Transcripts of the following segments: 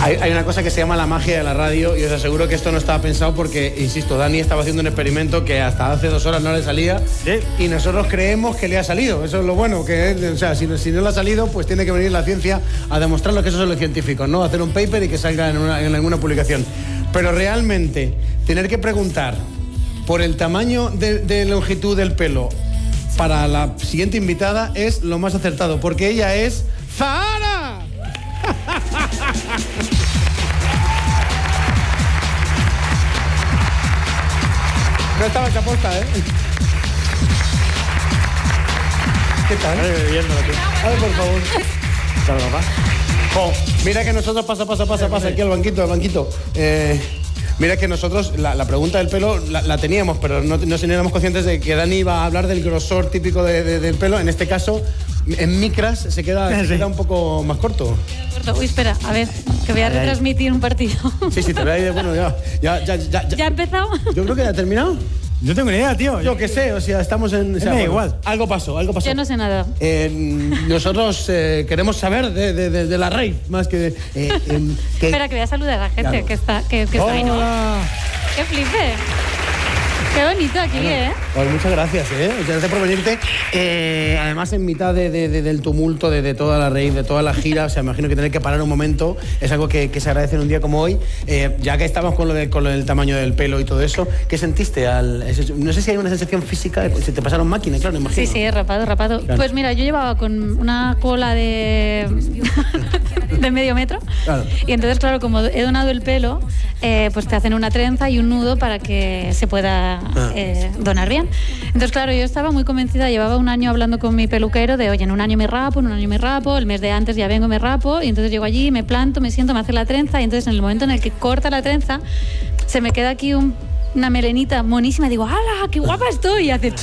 Hay una cosa que se llama la magia de la radio y os aseguro que esto no estaba pensado porque, insisto, Dani estaba haciendo un experimento que hasta hace 2 horas no le salía y nosotros creemos que le ha salido. Eso es lo bueno, que o sea, si no le ha salido, pues tiene que venir la ciencia a demostrarlo, que eso son los científicos, ¿no? Hacer un paper y que salga en alguna publicación. Pero realmente, tener que preguntar por el tamaño de longitud del pelo para la siguiente invitada es lo más acertado, porque ella es Zahara. No estaba hecha posta, ¿eh? ¿Qué tal? Viéndolo aquí. A ver, por favor. Claro, papá. Jo, mira que nosotros pasa aquí al banquito. Mira que nosotros la pregunta del pelo la teníamos, pero no éramos conscientes de que Dani iba a hablar del grosor típico del pelo. En este caso, en micras se queda un poco más corto. Uy, espera, a ver, que voy a retransmitir un partido. Sí, te veo ahí de bueno, ya. ¿Ya ha empezado? Yo creo que ya ha terminado. No tengo ni idea, tío. Yo qué sé, o sea, estamos en... O sea, da igual. Algo pasó. Yo no sé nada. Nosotros queremos saber de la rave, más que... Espera, que voy a saludar a la gente que está ahí, ¿no? ¡Qué flipe! Qué bonito aquí, Pues muchas gracias, Muchas gracias por venirte. Además, en mitad del tumulto de toda la rave, de toda la gira, o sea, me imagino que tener que parar un momento es algo que se agradece en un día como hoy. Ya que estamos con lo del tamaño del pelo y todo eso, ¿qué sentiste? No sé si hay una sensación física, se te pasaron máquinas, claro, me imagino. Sí, rapado. Claro. Pues mira, yo llevaba con una cola de medio metro. Claro. Y entonces, claro, como he donado el pelo, pues te hacen una trenza y un nudo para que se pueda donar bien. Entonces, claro, yo estaba muy convencida, llevaba un año hablando con mi peluquero de, oye, en un año me rapo, el mes de antes ya vengo, me rapo, y entonces llego allí, me planto, me siento, me hace la trenza, y entonces en el momento en el que corta la trenza, se me queda aquí una melenita monísima, y digo, ¡hala, qué guapa estoy! Y hace...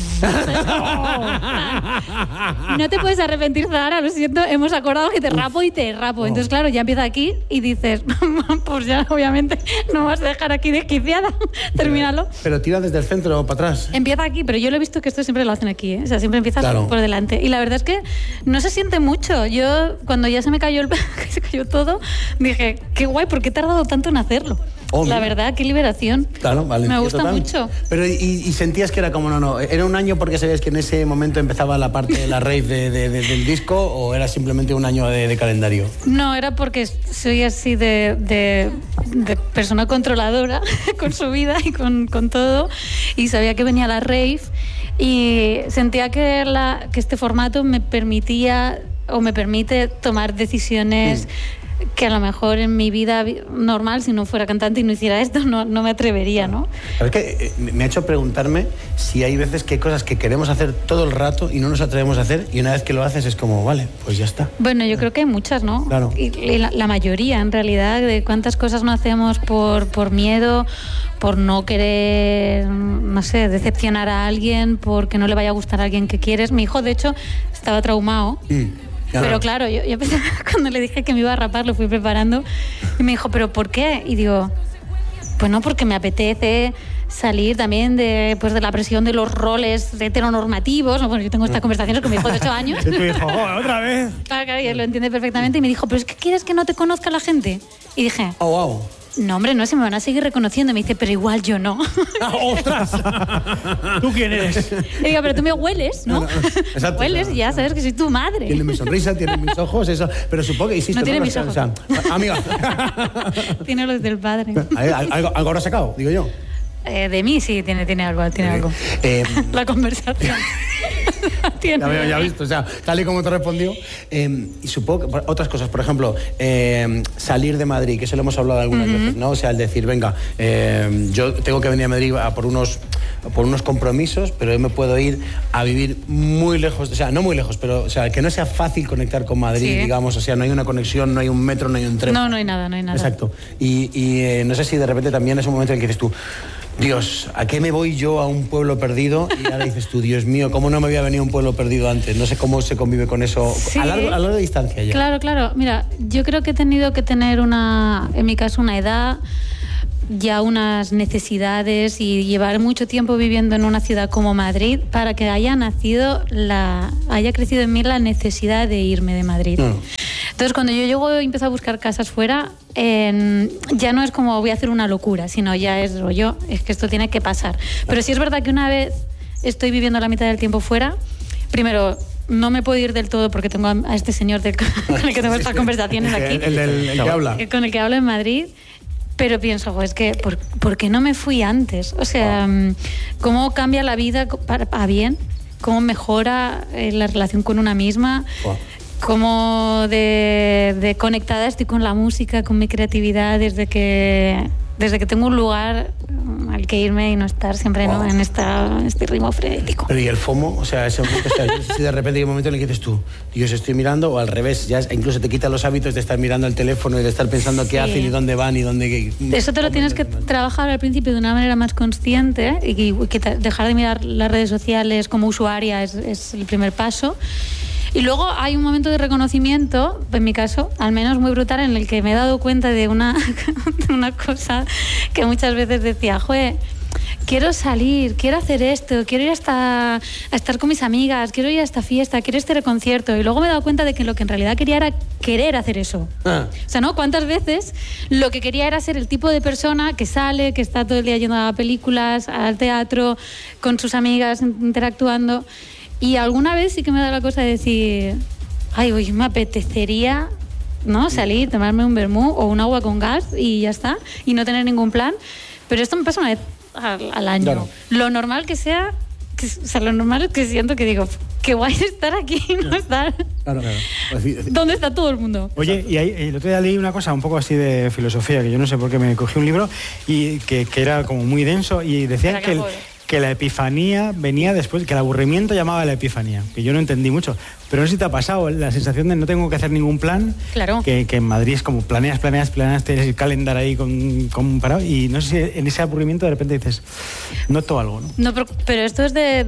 No te puedes arrepentir, Zahara, lo siento, hemos acordado que te rapo y te rapo. Entonces, claro, ya empieza aquí y dices, pues ya, obviamente, no vas a dejar aquí desquiciada. Termínalo. Pero tira desde el centro o para atrás. Empieza aquí, pero yo lo he visto que esto siempre lo hacen aquí, O sea, siempre empiezas por delante. Y la verdad es que no se siente mucho. Yo, cuando ya se me cayó se cayó todo, dije, qué guay, ¿por qué he tardado tanto en hacerlo? La verdad, qué liberación. Claro, vale. Me gusta mucho. Pero ¿y sentías que era como no? ¿Era un año porque sabías que en ese momento empezaba la parte de la rave del disco o era simplemente un año de calendario? No, era porque soy así de persona controladora con su vida y con todo, y sabía que venía la rave y sentía que este formato me permitía o me permite tomar decisiones que a lo mejor en mi vida normal, si no fuera cantante y no hiciera esto, no me atrevería, ¿no? A ver, que me ha hecho preguntarme si hay veces que hay cosas que queremos hacer todo el rato y no nos atrevemos a hacer, y una vez que lo haces es como, vale, pues ya está. Bueno, yo creo que hay muchas, ¿no? Claro. Y la mayoría, en realidad, de cuántas cosas no hacemos por miedo, por no querer, no sé, decepcionar a alguien, porque no le vaya a gustar a alguien que quieres. Mi hijo, de hecho, estaba traumado. Pero claro, yo pensé, cuando le dije que me iba a rapar, lo fui preparando, y me dijo, ¿pero por qué? Y digo, pues no, porque me apetece salir también de la presión de los roles heteronormativos. Bueno, yo tengo estas conversaciones con mi hijo de 8 años. Y tu hijo, otra vez. Claro, y él lo entiende perfectamente, y me dijo, ¿pero es que quieres que no te conozca la gente? Y dije, oh, wow. No, hombre, no, se me van a seguir reconociendo. Y me dice, pero igual yo no. ¡Ostras! ¿Tú quién eres? Y digo, pero tú me hueles, ¿no? Exacto. Hueles y ya sabes que soy tu madre. Tiene mi sonrisa, tiene mis ojos, eso. Pero supongo que hiciste... No tiene mis ojos. O sea, amiga. Tiene los del padre. ¿Algo habrá sacado, digo yo? De mí sí, tiene algo, algo. La conversación. Ya he visto, o sea, tal y como te respondió. Y supongo que otras cosas, por ejemplo, salir de Madrid, que eso lo hemos hablado algunas veces, ¿no? O sea, el decir, venga, yo tengo que venir a Madrid por unos compromisos, pero yo me puedo ir a vivir muy lejos, o sea, no muy lejos, pero o sea, que no sea fácil conectar con Madrid, digamos, o sea, no hay una conexión, no hay un metro, no hay un tren. No hay nada. Exacto. Y no sé si de repente también es un momento en el que dices tú, Dios, ¿a qué me voy yo a un pueblo perdido? Y ahora dices tú, Dios mío, ¿cómo no me había venido a un pueblo perdido antes? No sé cómo se convive con eso a larga distancia ya. Claro. Mira, yo creo que he tenido que tener en mi caso, una edad, ya unas necesidades y llevar mucho tiempo viviendo en una ciudad como Madrid para que haya crecido en mí la necesidad de irme de Madrid. Entonces, cuando yo llego y empiezo a buscar casas fuera, ya no es como voy a hacer una locura, sino ya es rollo, es que esto tiene que pasar. Pero sí es verdad que una vez estoy viviendo la mitad del tiempo fuera, primero, no me puedo ir del todo porque tengo a este señor con el que tengo estas conversaciones aquí. El que habla. Con el que hablo en Madrid. Pero pienso, es que, ¿por qué no me fui antes? O sea, ¿cómo cambia la vida a bien? ¿Cómo mejora la relación con una misma? ¿Cómo de conectada estoy con la música, con mi creatividad, desde que tengo un lugar al que irme y no estar siempre ¿no? en este ritmo frenético? Pero ¿y el FOMO? O sea, ese momento, si de repente hay un momento en el que dices tú, yo os estoy mirando, o al revés, ya incluso te quita los hábitos de estar mirando el teléfono y de estar pensando qué hacen y dónde van y dónde... Eso te lo tienes que trabajar al principio de una manera más consciente y que dejar de mirar las redes sociales como usuaria es el primer paso. Y luego hay un momento de reconocimiento, en mi caso, al menos muy brutal, en el que me he dado cuenta de una cosa que muchas veces decía, joder, quiero salir, quiero hacer esto, quiero ir a estar con mis amigas, quiero ir a esta fiesta, quiero este concierto. Y luego me he dado cuenta de que lo que en realidad quería era querer hacer eso. O sea, ¿no? ¿Cuántas veces lo que quería era ser el tipo de persona que sale, que está todo el día yendo a películas, al teatro, con sus amigas, interactuando? Y alguna vez sí que me da la cosa de decir, ay, hoy me apetecería, ¿no? Salir, tomarme un vermú o un agua con gas y ya está, y no tener ningún plan. Pero esto me pasa una vez al año. Claro. Lo normal que sea, lo normal es que siento que digo, qué guay estar aquí y no estar. Claro. ¿Dónde está todo el mundo? Oye, y el otro día leí una cosa un poco así de filosofía, que yo no sé por qué me cogí un libro y que era como muy denso y decían que la epifanía venía después, que el aburrimiento llamaba a la epifanía, que yo no entendí mucho. Pero no sé si te ha pasado la sensación de no tengo que hacer ningún plan. Claro. Que en Madrid es como planeas, tienes el calendar ahí con parado, y no sé si en ese aburrimiento de repente dices, noto algo, ¿no? No, pero esto es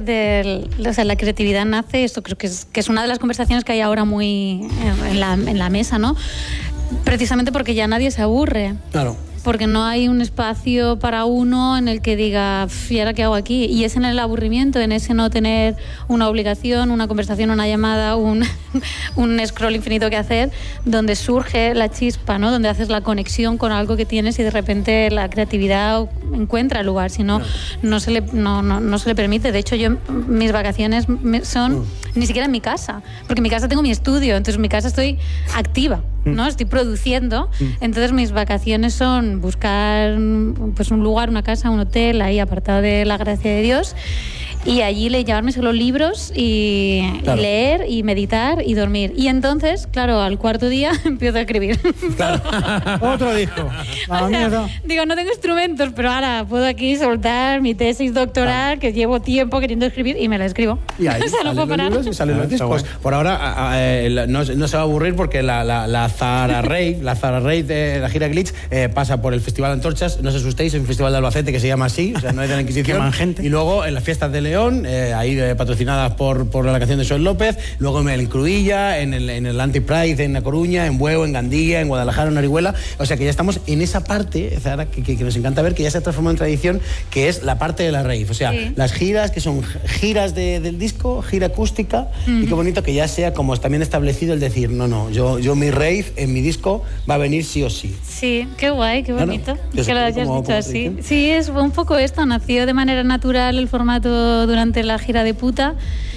o sea, la creatividad nace, esto creo que es una de las conversaciones que hay ahora muy en la mesa, ¿no? Precisamente porque ya nadie se aburre. Claro. Porque no hay un espacio para uno en el que diga, ¿y ahora qué hago aquí? Y es en el aburrimiento, en ese no tener una obligación, una conversación, una llamada, un scroll infinito que hacer, donde surge la chispa, ¿no? Donde haces la conexión con algo que tienes y de repente la creatividad encuentra lugar. Si no, no se le permite. De hecho, mis vacaciones son ni siquiera en mi casa, porque en mi casa tengo mi estudio, entonces en mi casa estoy activa, ¿no? Estoy produciendo. Entonces mis vacaciones son buscar pues un lugar, una casa, un hotel ahí apartado de la gracia de Dios, y allí llevarme solo libros y leer y meditar y dormir. Y entonces, claro, al cuarto día empiezo a escribir. Claro. Otro disco. O sea, digo, no tengo instrumentos, pero ahora puedo aquí soltar mi tesis doctoral que llevo tiempo queriendo escribir y me la escribo. Y ahí salen los discos. Por ahora no se va a aburrir porque la Zahara Rave, de la gira Glitch, pasa por el Festival Antorchas. No os asustéis, es un festival de Albacete que se llama así, o sea, no es de la Inquisición. Queman gente. Y luego en las fiestas de León, ahí patrocinadas por la canción de Joel López, luego en el Crudilla, en el Anti-Pride en La Coruña, en Bueu, en Gandía, en Guadalajara, en Orihuela. O sea que ya estamos en esa parte, Zahara, que nos encanta ver, que ya se ha transformado en tradición, que es la parte de la rave. O sea, las giras, que son giras del disco, gira acústica, y qué bonito que ya sea como también establecido el decir, no, yo mi rave en mi disco va a venir sí o sí. Sí, qué guay, qué bonito. Que lo hayas dicho así. Sí, es un poco esto, nació de manera natural el formato durante la gira de Puta.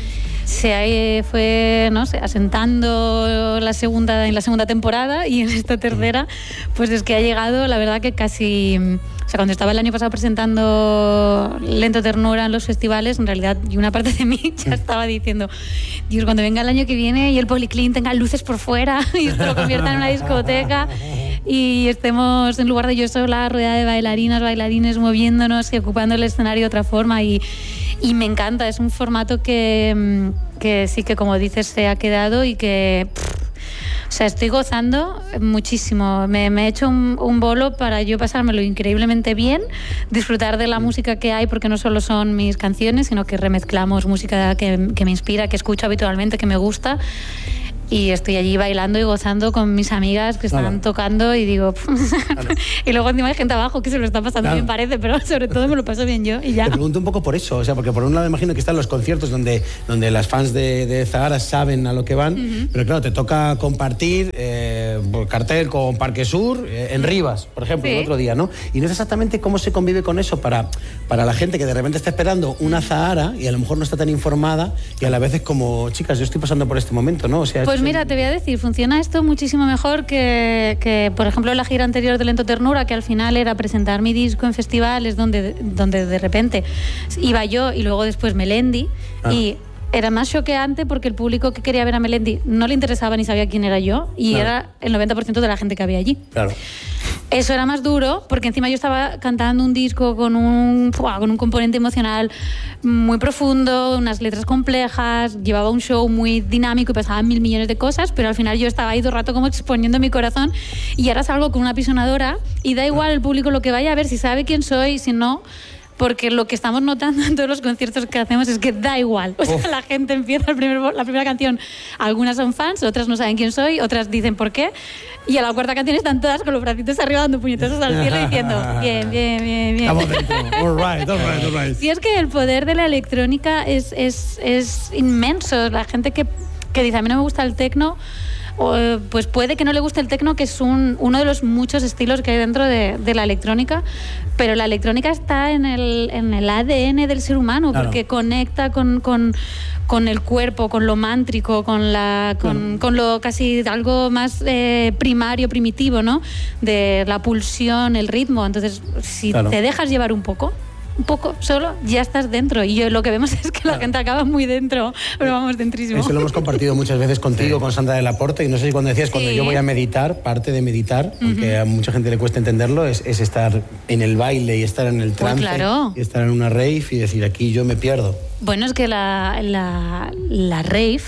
Se fue, no sé, asentando en la segunda temporada, y en esta tercera pues es que ha llegado, la verdad que casi, o sea, cuando estaba el año pasado presentando Lento Ternura en los festivales, en realidad, y una parte de mí ya estaba diciendo, Dios, cuando venga el año que viene y el Policlín tenga luces por fuera y esto lo convierta en una discoteca y estemos, en lugar de yo sola, rodeada de bailarines moviéndonos y ocupando el escenario de otra forma, y me encanta. Es un formato que sí que, como dices, se ha quedado y que o sea, estoy gozando muchísimo. Me he hecho un bolo para yo pasármelo increíblemente bien, disfrutar de la música que hay, porque no solo son mis canciones, sino que remezclamos música que me inspira, que escucho habitualmente, que me gusta. y estoy allí bailando y gozando con mis amigas que están tocando y digo... y luego encima hay gente abajo que se lo está pasando bien, parece, pero sobre todo me lo paso bien yo y ya. Te pregunto un poco por eso, o sea, porque por un lado imagino que están los conciertos donde las fans de Zahara saben a lo que van, pero claro, te toca compartir cartel con Parque Sur en Rivas, por ejemplo, el otro día, ¿no? Y no es exactamente cómo se convive con eso para la gente que de repente está esperando una Zahara y a lo mejor no está tan informada y a la vez es como, chicas, yo estoy pasando por este momento, ¿no? O sea, pues mira, te voy a decir, funciona esto muchísimo mejor que por ejemplo, la gira anterior de Lento Ternura, que al final era presentar mi disco en festivales donde de repente iba yo y luego después Melendi y era más choqueante porque el público que quería ver a Melendi no le interesaba ni sabía quién era yo y era el 90% de la gente que había allí. Claro. Eso era más duro porque encima yo estaba cantando un disco con un componente emocional muy profundo, unas letras complejas, llevaba un show muy dinámico y pasaban 1000 millones de cosas, pero al final yo estaba ahí todo el rato como exponiendo mi corazón y ahora salgo con una pisonadora y da igual el público lo que vaya a ver, si sabe quién soy, si no... Porque lo que estamos notando en todos los conciertos que hacemos es que da igual. O sea, la gente empieza la primera canción, algunas son fans, otras no saben quién soy, otras dicen por qué, y a la cuarta canción están todas con los bracitos arriba dando puñetazos al cielo diciendo bien, bien, bien, bien. Estamos dentro. All right. Y es que el poder de la electrónica es inmenso. La gente que dice, a mí no me gusta el techno, pues puede que no le guste el techno, que es uno de los muchos estilos que hay dentro de la electrónica, pero la electrónica está en el ADN del ser humano, porque conecta con el cuerpo, con lo mántrico, con lo casi algo más primario, primitivo, ¿no? De la pulsión, el ritmo. Entonces, si te dejas llevar un poco solo, ya estás dentro. Y lo que vemos es que la gente acaba muy dentro, pero vamos dentrísimo. Eso lo hemos compartido muchas veces contigo, con Sandra de la Porta, y no sé si cuando decías, cuando yo voy a meditar, parte de meditar, aunque a mucha gente le cuesta entenderlo, es estar en el baile y estar en el trance, y estar en una rave y decir, aquí yo me pierdo. Bueno, es que la rave...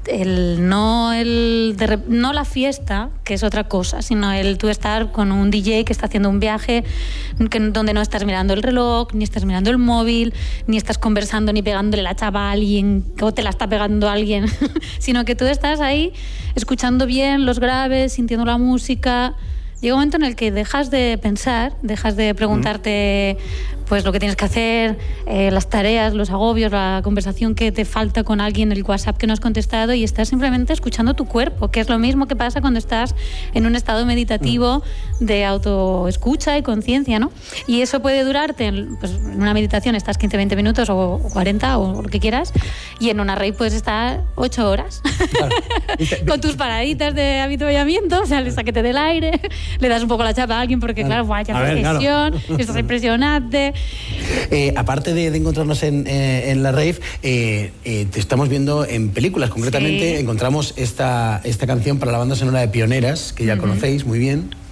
no la fiesta, que es otra cosa, sino el tú estar con un DJ que está haciendo un viaje donde no estás mirando el reloj, ni estás mirando el móvil, ni estás conversando ni pegándole la chava a alguien o te la está pegando a alguien, sino que tú estás ahí escuchando bien los graves, sintiendo la música. Llega un momento en el que dejas de pensar, dejas de preguntarte pues lo que tienes que hacer, las tareas, los agobios, la conversación que te falta con alguien, el WhatsApp que no has contestado, y estás simplemente escuchando tu cuerpo, que es lo mismo que pasa cuando estás en un estado meditativo de autoescucha y conciencia, ¿no? Y eso puede durarte, pues en una meditación estás 15-20 minutos o 40 o lo que quieras, y en una rave puedes estar 8 horas. Claro. Con tus paraditas de avituallamiento, sales a que te dé el aire, le das un poco la chapa a alguien porque claro, vaya presión, esto es impresionante. Aparte de encontrarnos en la rave, te estamos viendo en películas. Concretamente encontramos esta canción para la banda sonora de Pioneras, que ya conocéis muy bien.